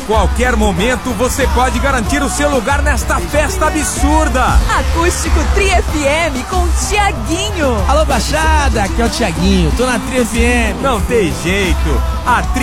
qualquer momento você pode garantir o seu lugar nesta festa absurda. Acústico Tri FM com Thiaguinho. Alô, Baixada, aqui é o Thiaguinho, tô na Tri FM. Não tem jeito, a Tri